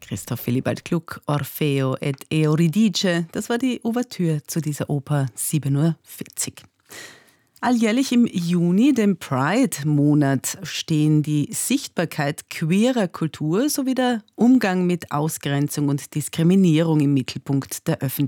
Christoph Willibald Gluck, Orfeo et Euridice, das war die Ouvertüre zu dieser Oper 7:40 Uhr. Alljährlich im Juni, dem Pride-Monat, stehen die Sichtbarkeit queerer Kultur sowie der Umgang mit Ausgrenzung und Diskriminierung im Mittelpunkt der Öffentlichkeit.